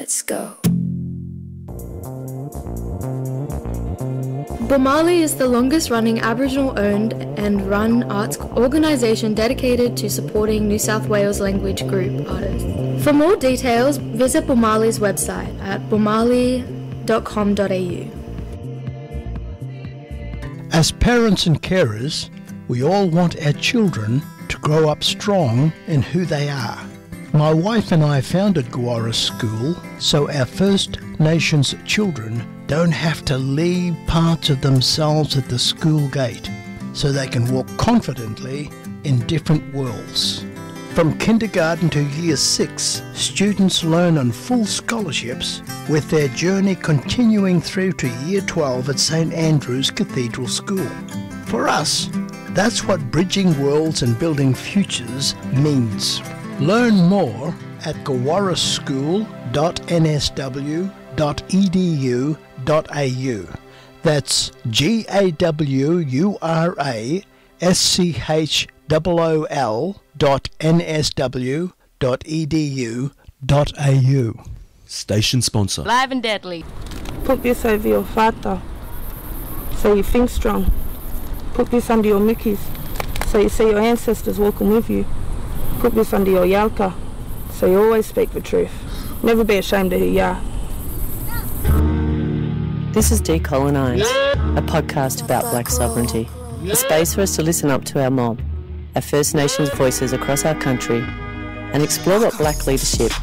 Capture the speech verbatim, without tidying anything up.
Let's go. Bomali is the longest-running Aboriginal-owned and run arts organisation dedicated to supporting New South Wales language group artists. For more details, visit Bomali's website at bomali dot com dot a u. As parents and carers, we all want our children to grow up strong in who they are. My wife and I founded Gawara School so our First Nations children don't have to leave parts of themselves at the school gate, so they can walk confidently in different worlds. From kindergarten to year six, students learn on full scholarships, with their journey continuing through to year twelve at St Andrew's Cathedral School. For us, that's what bridging worlds and building futures means. Learn more at gawara school dot n s w dot e d u dot a u. That's G A W U R A S C H O O L dot N S W dot E D U dot A U. Station sponsor. Live and deadly. Put this over your fata so you think strong. Put this under your mickeys so you see your ancestors walking with you. Put this under your yalka so you always speak the truth. Never be ashamed of who you are. This is Decolonise, a podcast about black sovereignty. A space for us to listen up to our mob, our First Nations voices across our country, and explore what black leadership